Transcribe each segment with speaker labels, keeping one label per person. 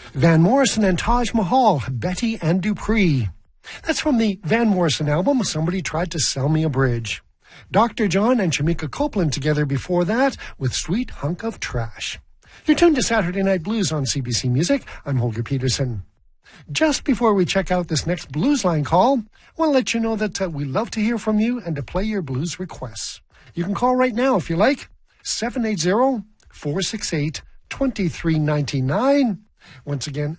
Speaker 1: Van Morrison and Taj Mahal, Betty and Dupree. That's from the Van Morrison album, Somebody Tried to Sell Me a Bridge. Dr. John and Shamika Copeland together before that with Sweet Hunk of Trash. You're tuned to Saturday Night Blues on CBC Music. I'm Holger Peterson. Just before we check out this next Blues Line call, I want to let you know that we love to hear from you and to play your blues requests. You can call right now if you like, 780-468-2399. Once again,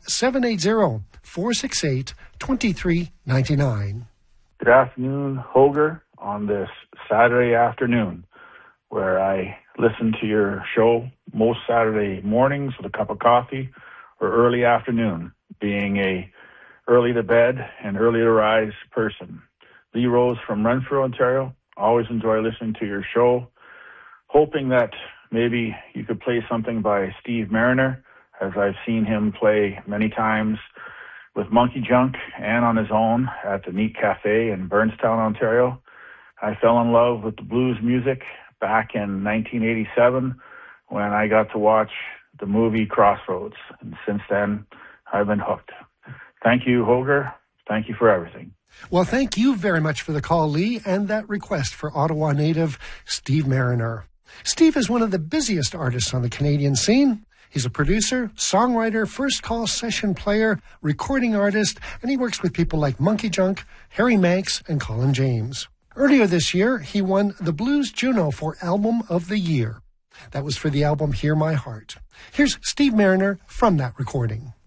Speaker 1: 780-468-2399.
Speaker 2: Good afternoon, Holger, on this Saturday afternoon, where I listen to your show most Saturday mornings with a cup of coffee, or early afternoon, being a early to bed and early to rise person. Lee Rose from Renfrew, Ontario. Always enjoy listening to your show. Hoping that maybe you could play something by Steve Mariner, as I've seen him play many times with Monkey Junk and on his own at the Neat Cafe in Burnstown, Ontario. I fell in love with the blues music back in 1987 when I got to watch the movie Crossroads. And since then, I've been hooked. Thank you, Holger. Thank you for everything.
Speaker 1: Well, thank you very much for the call, Lee, and that request for Ottawa native Steve Mariner. Steve is one of the busiest artists on the Canadian scene. He's a producer, songwriter, first call session player, recording artist, and he works with people like Monkey Junk, Harry Manx, and Colin James. Earlier this year, he won the Blues Juno for Album of the Year. That was for the album Hear My Heart. Here's Steve Mariner from that recording.